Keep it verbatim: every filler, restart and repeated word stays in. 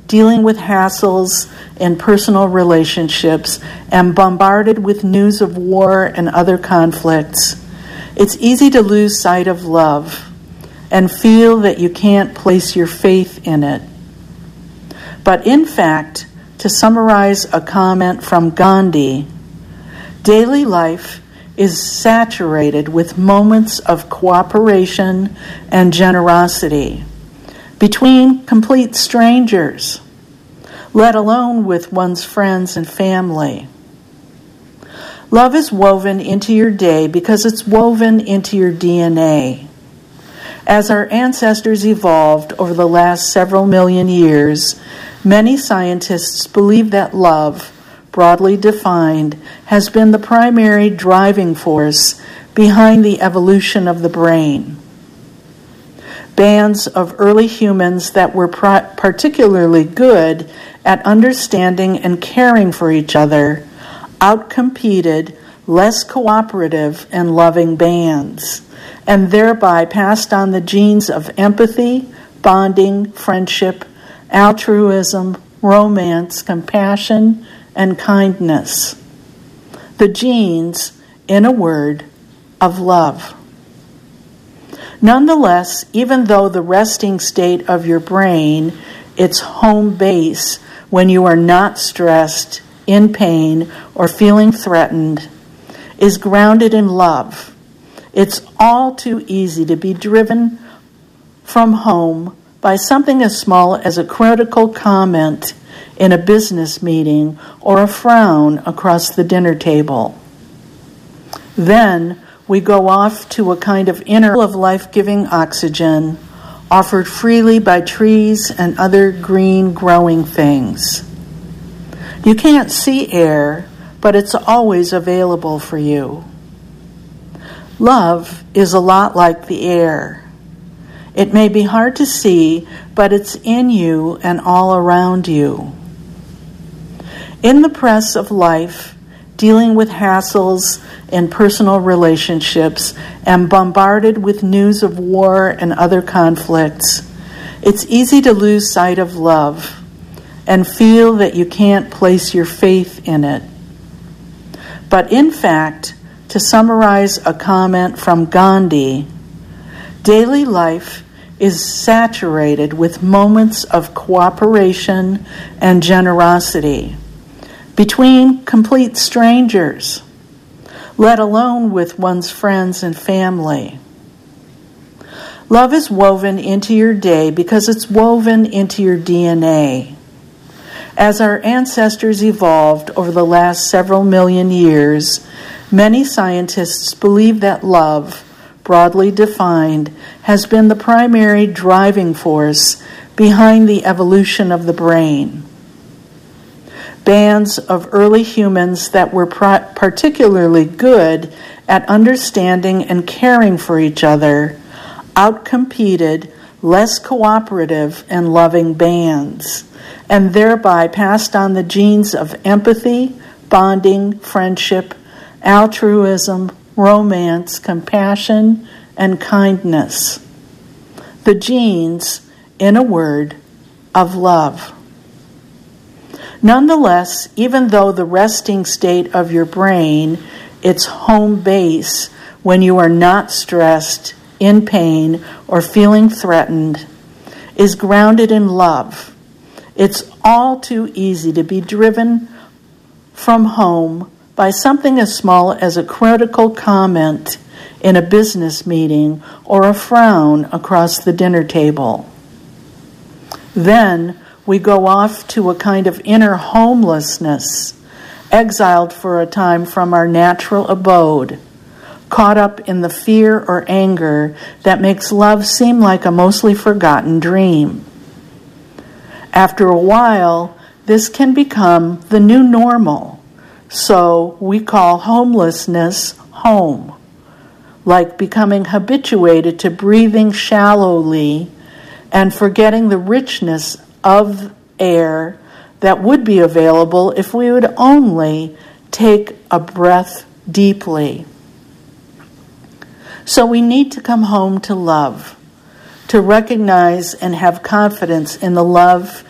dealing with hassles in personal relationships, and bombarded with news of war and other conflicts, it's easy to lose sight of love and feel that you can't place your faith in it. But in fact, to summarize a comment from Gandhi, daily life is saturated with moments of cooperation and generosity between complete strangers, let alone with one's friends and family. Love is woven into your day because it's woven into your D N A. As our ancestors evolved over the last several million years, many scientists believe that love, broadly defined, has been the primary driving force behind the evolution of the brain. Bands of early humans that were particularly good at understanding and caring for each other outcompeted less cooperative and loving bands, and thereby passed on the genes of empathy, bonding, friendship, altruism, romance, compassion, and kindness. The genes, in a word, of love. Nonetheless, even though the resting state of your brain, its home base when you are not stressed, in pain, or feeling threatened, is grounded in love, it's all too easy to be driven from home by something as small as a critical comment in a business meeting or a frown across the dinner table. Then we go off to a kind of inner of life-giving oxygen offered freely by trees and other green growing things. You can't see air, but it's always available for you. Love is a lot like the air. It may be hard to see, but it's in you and all around you. In the press of life, dealing with hassles in personal relationships, and bombarded with news of war and other conflicts, it's easy to lose sight of love and feel that you can't place your faith in it. But in fact, to summarize a comment from Gandhi, daily life is saturated with moments of cooperation and generosity between complete strangers, let alone with one's friends and family. Love is woven into your day because it's woven into your D N A. As our ancestors evolved over the last several million years, many scientists believe that love, broadly defined, has been the primary driving force behind the evolution of the brain. Bands of early humans that were particularly good at understanding and caring for each other outcompeted less cooperative and loving bands, and thereby passed on the genes of empathy, bonding, friendship, altruism, romance, compassion, and kindness. The genes, in a word, of love. Nonetheless, even though the resting state of your brain, its home base when you are not stressed, in pain, or feeling threatened, is grounded in love, it's all too easy to be driven from home by something as small as a critical comment in a business meeting or a frown across the dinner table. Then we go off to a kind of inner homelessness, exiled for a time from our natural abode, caught up in the fear or anger that makes love seem like a mostly forgotten dream. After a while, this can become the new normal, so we call homelessness home, like becoming habituated to breathing shallowly and forgetting the richness of air that would be available if we would only take a breath deeply. So we need to come home to love, to recognize and have confidence in the love